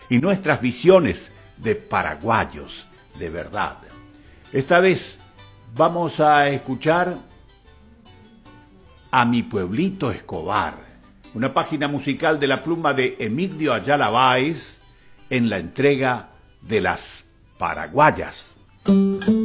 y nuestras visiones de paraguayos de verdad. Esta vez vamos a escuchar a Mi Pueblito Escobar, una página musical de la pluma de Emilio Ayala Báez en la entrega de las paraguayas.